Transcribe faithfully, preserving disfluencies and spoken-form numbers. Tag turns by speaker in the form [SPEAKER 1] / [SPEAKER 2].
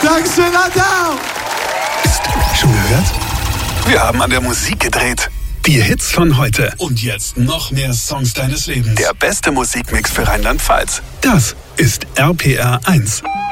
[SPEAKER 1] Frank Sinatra!
[SPEAKER 2] Schon gehört? Wir haben an der Musik gedreht. Die Hits von heute.
[SPEAKER 1] Und jetzt noch mehr Songs deines Lebens.
[SPEAKER 2] Der beste Musikmix für Rheinland-Pfalz. Das ist R P R eins.